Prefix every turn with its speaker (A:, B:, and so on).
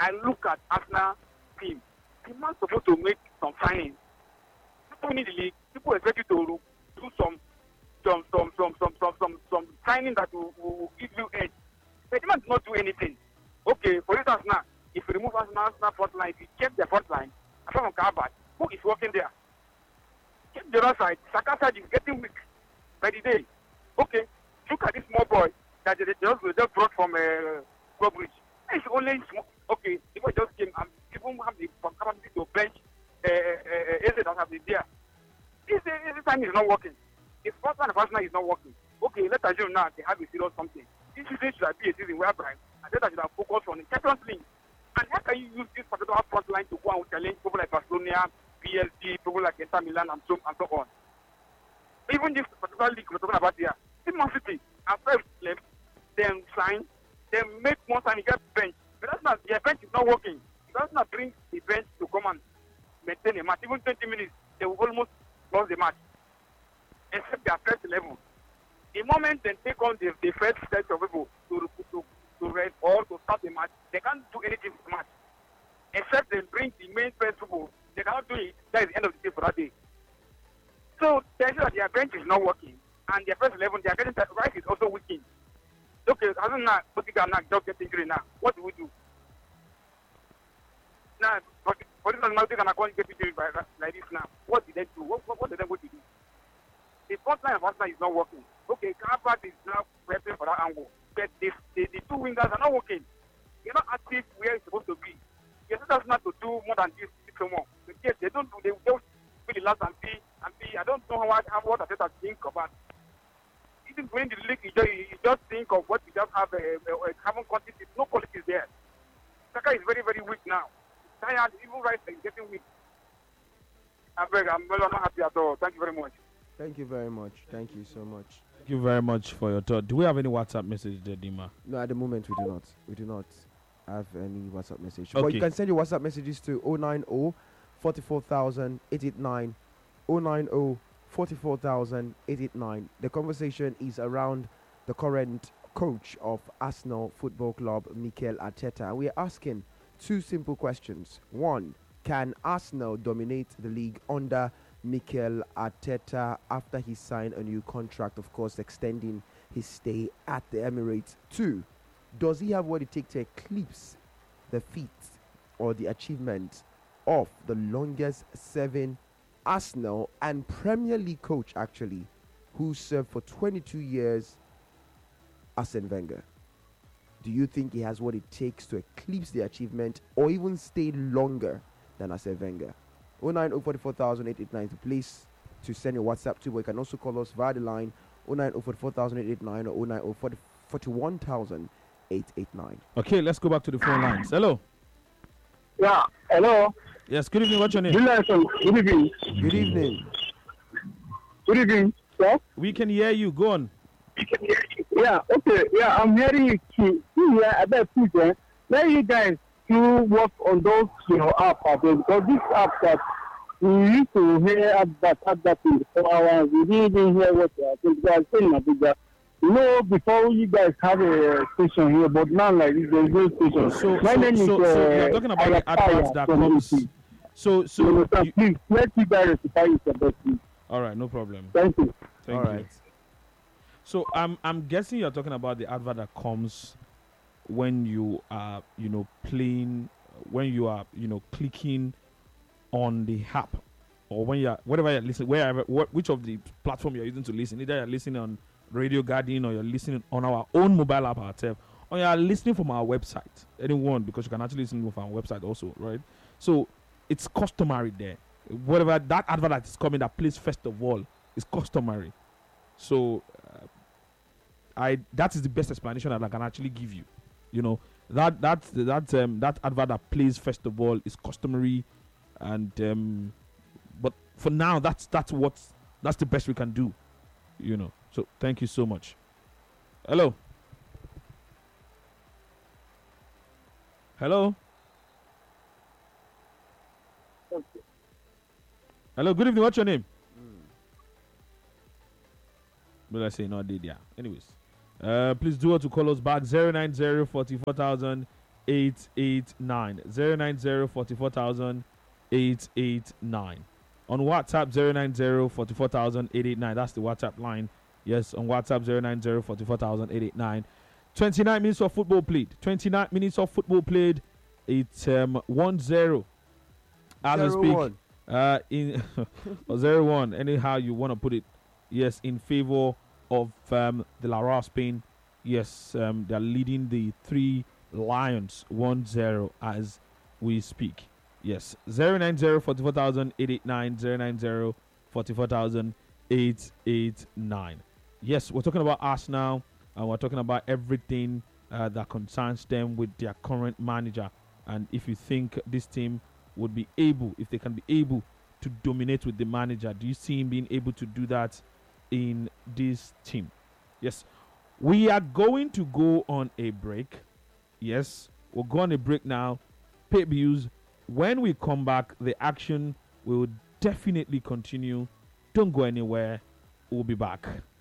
A: I look at Arsenal team. The man supposed to make some signings. People need the league. People expect you to do some signing that will give you edge. But the man did not do anything. Okay, for instance now, if you remove Arsenal front line, if you check their front line, apart from Carvalho, who is working there? Check the other side. Saka side is getting weak by the day. Okay, look at this small boy that they just brought from Cobridge. It's only small. Okay, the boy just came and people have the capacity to bench Eze that have been there. This time is not working. The first one of Arsenal is not working. Okay, let's assume now they have a serious something. This season should be a season where Brian and then should have focused on the Champions League. And how can you use this particular front line to go and challenge people like Barcelona, PSG, people like Inter Milan, and so on? Even this particular league we're talking about here, Man City, after left, then sign, then make more time, get bench. But that's not, their bench is not working. It does not bring the bench to come and maintain a match. Even 20 minutes, they will almost lose the match. Except their first 11. The moment they take on the first set of people to rest or to start the match, they can't do anything for the match. Except they bring the main first people. They cannot do it. That is the end of the day for that day. So they say that their bench is not working. And their first 11, their getting right is also weakening. Okay, hasn't now Portugal now just get injury now. What do we do? Now, for instance, Portugal are going to get injury like this now. What did they do? What did they go to do? The front line of Arsenal is not working. Okay, Carvalho is now prepping for that angle. But the two wingers are not working. They're not active where it's supposed to be. You're supposed not to do more than this more. But yes, they don't do. They just really last and be. I don't know what Arteta think about. Even when the league, you just think of what we just have. Having quantity, no quality is there. Saka is very, very weak now. Tired, even right, is getting weak. I'm not happy at all. Thank you very much.
B: Thank you very much. Thank you so much.
C: Thank you very much for your thought. Do we have any WhatsApp message there, Dima?
B: No, at the moment we do not. We do not have any WhatsApp message.
C: Okay.
B: But you can send your WhatsApp messages to 090 44,000 889 090 44,000 889. The conversation is around the current coach of Arsenal Football Club, Mikel Arteta. We are asking two simple questions. One, can Arsenal dominate the league under Mikel Arteta after he signed a new contract, of course, extending his stay at the Emirates? Two, does he have what it takes to eclipse the feat or the achievement of the longest serving Arsenal and Premier League coach, actually, who served for 22 years, Arsene Wenger? Do you think he has what it takes to eclipse the achievement or even stay longer than Arsene Wenger? 09044,000 889 to please to send your WhatsApp to, but you can also call us via the line 09044,000 889 or 09041,000 889.
C: Okay, let's go back to the phone lines. Hello.
A: Yeah, hello.
C: Yes, good evening. What's your name?
A: Good evening.
B: Good evening.
A: Good evening, sir.
C: We can hear you. Go on.
A: Yeah, okay. Yeah, I'm hearing you too. Yeah, I bet please, let you guys to work on those, apps, because these apps that we used to hear that in the 4 hours, we didn't even hear what they are saying. They are saying that, before you guys have a station here, but now like this, there's no station.
C: So you're talking about the adverts that comes. So
A: please let you guys rectify yourself, please.
C: All right, no problem.
A: Thank you.
C: Thank you. Right. So I'm guessing you're talking about the advert that comes when you are, playing, when you are, clicking on the app, or when you're, whatever you're listening, which of the platform you're using to listen. Either you're listening on Radio Garden or you're listening on our own mobile app ourselves, or you're listening from our website. Anyone, because you can actually listen from our website also, right? So it's customary there. Whatever that advert that is coming that plays first of all is customary. So that is the best explanation that I can actually give you. That advert that plays first of all is customary, and but for now that's the best we can do. So thank you so much. Hello. Hello, good evening. What's your name? Well, I say not did, yeah. Anyways, please do want to call us back 090 44,000 889. 090 44,000 889. On WhatsApp 090 44,000 889. That's the WhatsApp line. Yes, on WhatsApp 090 44,000 889. 29 minutes of football played. 29 minutes of football played. It's 1-0 as we speak.
B: 0-1.
C: In or 0-1, anyhow you want to put it. Yes, in favor of the Lara Spain. Yes, they're leading the Three Lions 1-0 as we speak. Yes, 090 44,000 889. 090 44,000 889. Yes, we're talking about Arsenal, and we're talking about everything that concerns them with their current manager. And if you think this team would be able, if they can be able to dominate with the manager, do you see him being able to do that in this team? Yes, we are going to go on a break. Yes, we'll go on a break now. Pay bills. When we come back, the action will definitely continue. Don't go anywhere. We'll be back.